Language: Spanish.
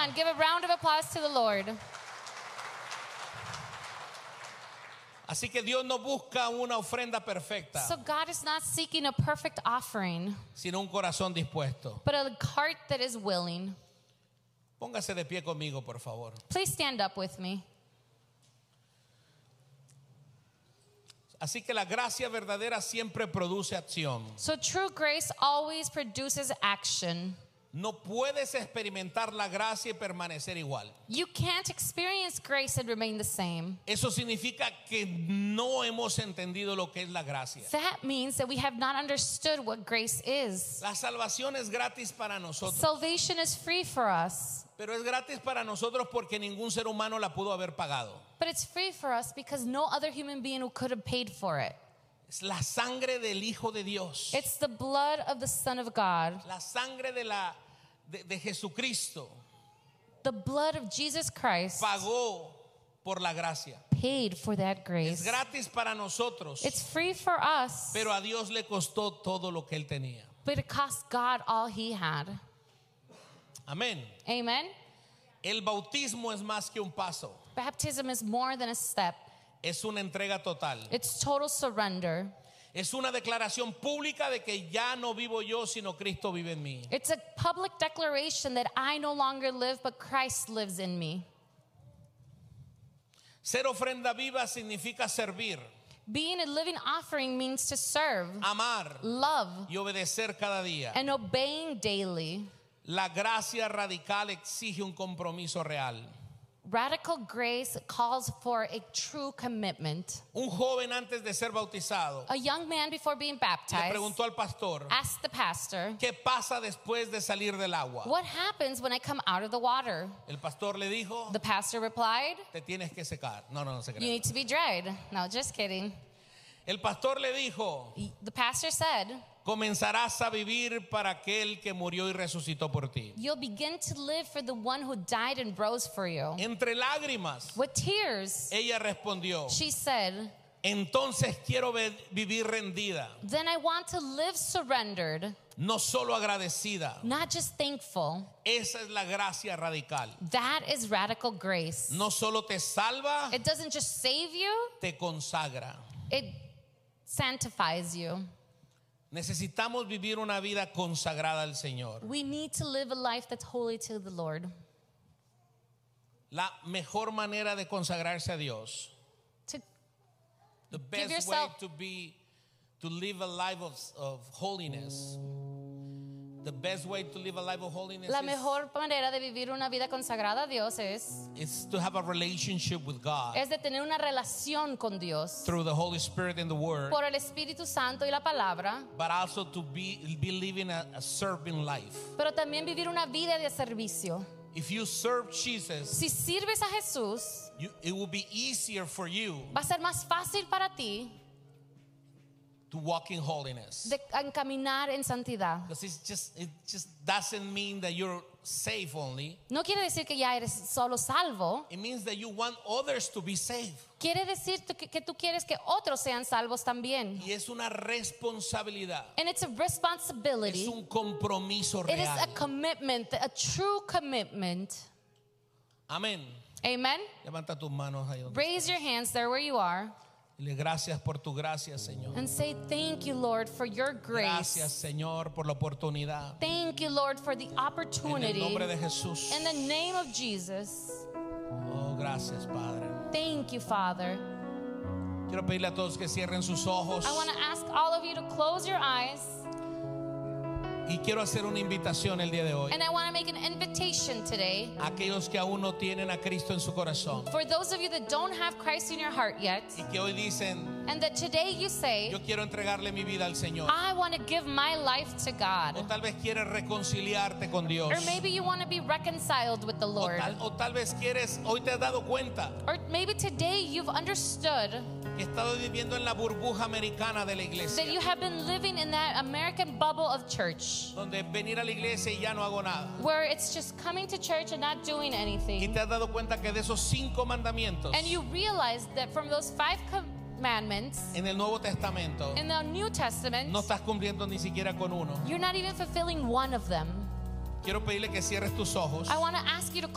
on, give a round of applause to the Lord. Así que Dios no busca una ofrenda perfecta, So God is not seeking a perfect offering, sino un corazón dispuesto. but a heart that is willing. Póngase de pie conmigo, por favor. Please stand up with me. Así que la gracia verdadera siempre produce acción. So true grace always produces action. No puedes experimentar la gracia y permanecer igual. You can't experience grace and remain the same. Eso significa que no hemos entendido lo que es la gracia. That means that we have not understood what grace is. La salvación es gratis para nosotros, Salvation is free for us, pero es gratis para nosotros porque ningún ser humano la pudo haber pagado. but it's free for us because no other human being could have paid for it. Es la sangre del Hijo de Dios. It's the blood of the Son of God, La sangre de Jesucristo the blood of Jesus Christ pagó por la gracia. paid for that Es grace. gratis para nosotros, It's free for us, pero a Dios le costó todo lo que Él tenía. but it cost God all he had. Amén. Amen? El bautismo es más que un paso, Baptism is more than a step. es una entrega total. It's total surrender. Es una declaración pública de que ya no vivo yo, sino Cristo vive en mí. It's a public declaration that I no longer live, but Christ lives in me. Ser ofrenda viva significa servir, Being a living offering means to serve, amar love, y obedecer cada día. and obeying daily. La gracia radical exige un compromiso real. Radical grace calls for a true commitment. Un joven antes de ser bautizado A young man, before being le baptized, preguntó al pastor, asked the pastor, ¿qué pasa después de salir del agua? "What happens when I come out of the water?" El pastor le dijo, The pastor replied, te tienes que secar. No se "You crea. need to be dried." No, just kidding. El pastor le dijo, The pastor said, comenzarás a vivir para aquel que murió y resucitó por ti. "You'll begin to live for the one who died and rose for you." Entre lágrimas, With tears, ella respondió, she said, entonces quiero vivir rendida, "Then I want to live surrendered, no solo agradecida. not just thankful." Esa es la gracia radical. That is radical grace. No solo te salva, It doesn't just save you, te consagra. it sanctifies you. Necesitamos vivir una vida consagrada al Señor. We need to live a life that's holy to the Lord. La mejor manera de consagrarse a Dios, To the Give best way yourself- to live a life of holiness. The best way to live a life of holiness La mejor manera de vivir una vida consagrada a Dios is to have a relationship with God es de tener una relación con Dios through the Holy Spirit and the Word, por el Espíritu Santo y la palabra, but also to be living a serving life. pero también vivir una vida de servicio. If you serve Jesus, Si sirves a Jesús, it will be easier for you va a ser más fácil para ti to walk in holiness. de caminar en santidad. Because it just doesn't mean that you're safe only. No quiere decir que ya eres solo salvo. It means that you want others to be saved. Quiere decir que tú quieres que otros sean salvos también. Y es una responsabilidad. And it's a responsibility. Es un compromiso It is real. a commitment, a true commitment. Amén. Amen. Levanta tus manos ahí donde Raise your hands there where you are Dile gracias por tu gracia, Señor. and say, "Thank you, Lord, for your Gracias, grace. Señor, por la oportunidad. Thank you, Lord, for the En el opportunity." nombre de Jesús. In the name of Jesus. Oh, gracias, Padre. Thank you, Father. Quiero pedirle a todos que cierren sus ojos. I want to ask all of you to close your eyes. Y quiero hacer una invitación el día de hoy. And I want to make an invitation today. A aquellos que aún no tienen a Cristo en su corazón. For those of you that don't have Christ in your heart yet, Y que hoy dicen, and that today you say, yo quiero entregarle mi vida al Señor. "I want to give my life to O God." tal vez quieres reconciliarte con Dios. Or maybe you want to be reconciled with the Lord. O tal vez quieres, hoy te has dado cuenta Or maybe today you've understood que has estado viviendo en la burbuja americana de la iglesia. that you have been living in that American bubble of church, Donde venir a la iglesia y ya no hago nada. where it's just coming to church and not doing Y anything. te has dado cuenta que de esos 5 mandamientos And you realize that from those 5 commandments en el Nuevo Testamento in the New Testament, no estás cumpliendo ni siquiera con uno. you're not even fulfilling one of them. Quiero pedirle que cierres tus ojos. I want to ask you to